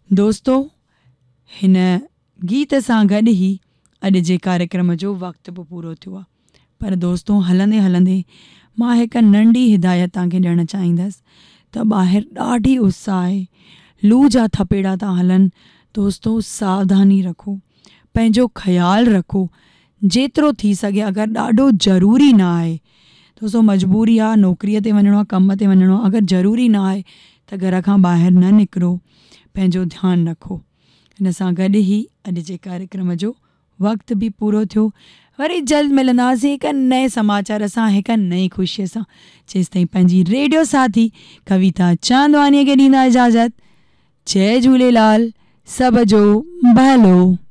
दोस्तों, हिन गीत सां गॾु ई अॼु जे कार्यक्रम जो वक़्तु बि पूरो थियो आहे। पर दोस्तों, हलंदे हलंदे मां हिकु नंढी हिदायत तव्हांखे ॾियणु चाहींदसि त ॿाहिरि ॾाढी उस आहे, लू जा थपेड़ा था हलनि। दोस्तों, सावधानी रखो, पंहिंजो ख़्यालु रखो। जेतिरो थी सघे, अगरि ॾाढो ज़रूरी न आहे, दोस्तों मजबूरी आहे, नौकरीअ ते वञिणो आहे, कम ते वञिणो आहे, अगरि ज़रूरी न आहे त घर खां ॿाहिरि न निकिरो, पंहिंजो ध्यानु रखो। हिन सां गॾु ई अॼु जे कार्यक्रम जो वक़्तु बि पूरो थियो। वरी जल्द मिलंदासीं हिकु नए समाचार सां, हिकु नई ख़ुशीअ सां। जेसिताईं पंहिंजी रेडियो साथी कविता चांदवानीअ खे ॾींदा इजाज़त। जय झूलेलाल, सभ जो भलो।